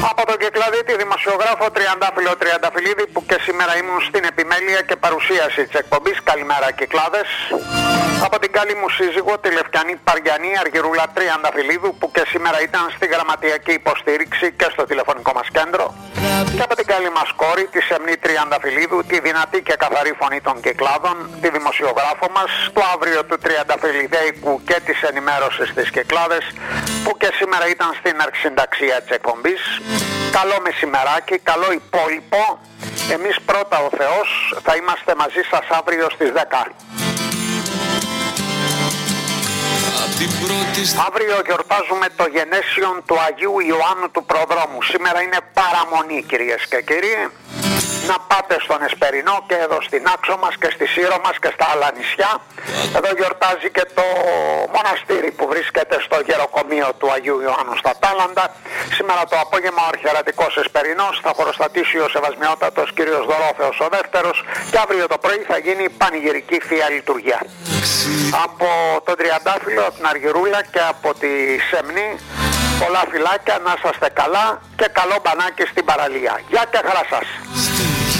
Από τον Κυκλαδίτη δημοσιογράφο Τριαντάφυλλο Τριανταφυλλίδη, που και σήμερα ήμουν στην επιμέλεια και παρουσίαση της εκπομπής. Καλημέρα Κυκλάδες. Από την καλή μου σύζυγο τη Λευκιανή Παριανή Αργυρούλα Τριανταφυλλίδου, που και σήμερα ήταν στη γραμματιακή υποστήριξη και στο τηλεφωνικό μας κέντρο. Και από την καλή μας κόρη τη Σεμνή Τριανταφυλλίδου, τη δυνατή και καθαρή φωνή των Κυκλάδων, τη δημοσιογράφο μας, το αύριο του Τριανταφυλλιδέικου και της ενημέρωσης της Κυκλάδες, που και σήμερα ήταν στην αρχισυνταξία της εκπομπής. Καλό μεσημεράκι, καλό υπόλοιπο. Εμείς πρώτα ο Θεός θα είμαστε μαζί σας αύριο στις 10. Αύριο γιορτάζουμε το γενέσιον του Αγίου Ιωάννου του Προδρόμου. Σήμερα είναι παραμονή, κυρίες και κύριοι. Να πάτε στον Εσπερινό και εδώ στην Άξο μας και στη Σύρο μας και στα άλλα νησιά. Εδώ γιορτάζει και το μοναστήρι που βρίσκεται στο γεροκομείο του Αγίου Ιωάννου στα Τάλαντα. Σήμερα το απόγευμα ο αρχιερατικός Εσπερινός θα χωροστατήσει ο Σεβασμιότατος κύριος Δωρόθεος ο Δεύτερος και αύριο το πρωί θα γίνει πανηγυρική Θεία Λειτουργία. Από τον Τριαντάφυλλο, από την Αργυρούλα και από τη Σεμνή, πολλά φιλάκια, να είσαστε καλά και καλό μπανάκι στην παραλία. Γεια και χαρά σας.